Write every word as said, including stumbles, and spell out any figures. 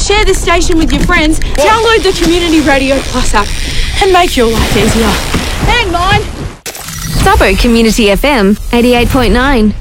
share this station with your friends, download the Community Radio Plus app and make your life easier. Hang on. Thurbo Community F M eighty-eight point nine.